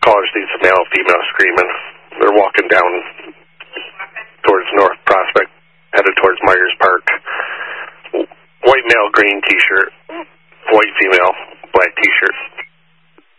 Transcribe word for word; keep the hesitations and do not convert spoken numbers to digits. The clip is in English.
caller sees a male, female screaming. They're walking down towards North Prospect, headed towards Myers Park. White male, green T-shirt. White female, black T-shirt.